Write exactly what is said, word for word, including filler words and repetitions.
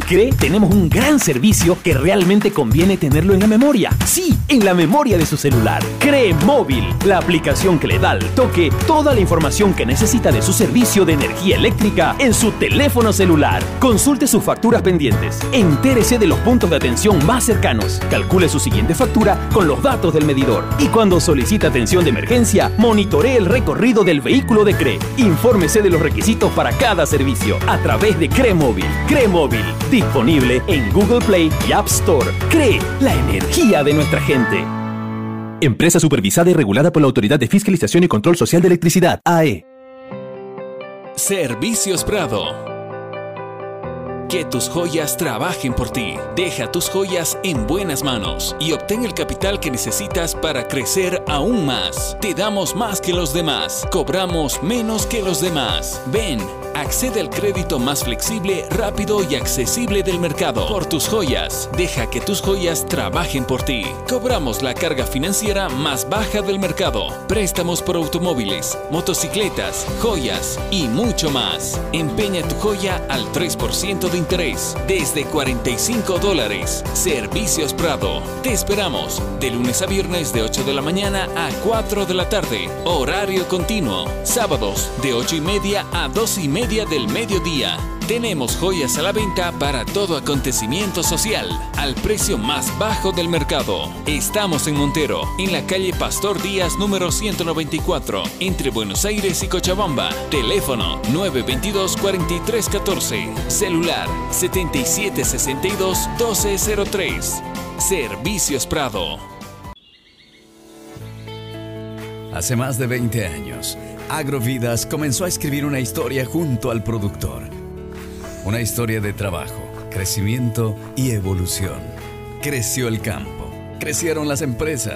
Cree, tenemos un gran servicio que realmente conviene tenerlo en la memoria. Sí, en la memoria de su celular. Cree Móvil, la aplicación que le da al toque toda la información que necesita de su servicio de energía eléctrica en su teléfono celular. Consulte sus facturas pendientes. Entérese de los puntos de atención más cercanos. Calcule su siguiente factura con los datos del medidor. Y cuando solicita atención de emergencia, monitoree el recorrido del vehículo de Cree. Infórmese de los requisitos para cada servicio a través de Cree Móvil. Cree Móvil, disponible en Google Play y App Store. Cree, la energía de nuestra gente. Empresa supervisada y regulada por la Autoridad de Fiscalización y Control Social de Electricidad, A E. Servicios Prado. Que tus joyas trabajen por ti. Deja tus joyas en buenas manos y obtén el capital que necesitas para crecer aún más. Te damos más que los demás. Cobramos menos que los demás. Ven, accede al crédito más flexible, rápido y accesible del mercado. Por tus joyas. Deja que tus joyas trabajen por ti. Cobramos la carga financiera más baja del mercado. Préstamos por automóviles, motocicletas, joyas y mucho más. Empeña tu joya al tres por ciento de interés, desde cuarenta y cinco dólares. Servicios Prado. Te esperamos de lunes a viernes de ocho de la mañana a cuatro de la tarde. Horario continuo. Sábados de ocho y media a dos y media del mediodía. Tenemos joyas a la venta para todo acontecimiento social, al precio más bajo del mercado. Estamos en Montero, en la calle Pastor Díaz número ciento noventa y cuatro, entre Buenos Aires y Cochabamba. Teléfono nueve dos dos, cuatro tres uno cuatro. Celular setenta y siete sesenta y dos, doce cero tres. Servicios Prado. Hace más de veinte años, Agrovidas comenzó a escribir una historia junto al productor. Una historia de trabajo, crecimiento y evolución. Creció el campo, crecieron las empresas.